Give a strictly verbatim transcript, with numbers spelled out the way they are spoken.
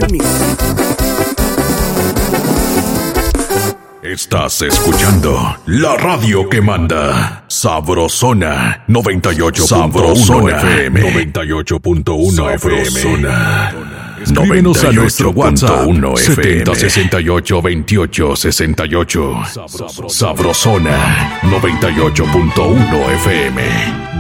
Remix. Estás escuchando la radio que manda. Sabrosona noventa y ocho punto uno F M. noventa y ocho punto uno F M. Escríbenos a nuestro WhatsApp setenta sesenta y ocho veintiocho sesenta y ocho. Sabrosona noventa y ocho punto uno F M.